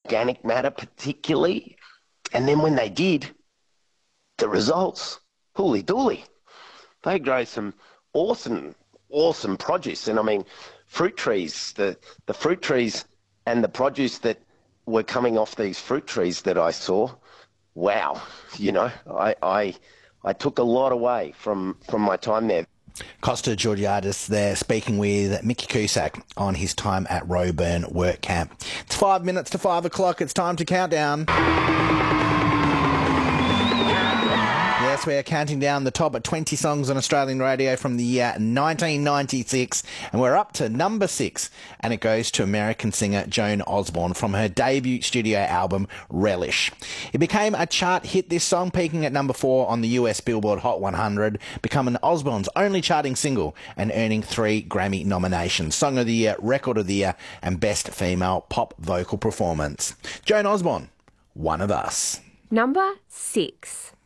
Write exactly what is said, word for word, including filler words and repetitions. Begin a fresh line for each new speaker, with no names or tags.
organic matter particularly. And then when they did, the results, hooly dooly. They grow some awesome, awesome produce. And I mean, fruit trees, the, the fruit trees and the produce that were coming off these fruit trees that I saw, wow, you know, I, I, I took a lot away from, from my time there.
Costa Georgiadis there speaking with Mickey Cusack on his time at Roebourne Work Camp. It's five minutes to five o'clock. It's time to count down. Yes, we are counting down the top twenty songs on Australian radio from the year nineteen ninety-six, and we're up to number six, and it goes to American singer Joan Osborne from her debut studio album, Relish. It became a chart hit, this song, peaking at number four on the U S Billboard Hot one hundred, becoming Osborne's only charting single and earning three Grammy nominations, Song of the Year, Record of the Year, and Best Female Pop Vocal Performance. Joan Osborne, One of Us.
Number six.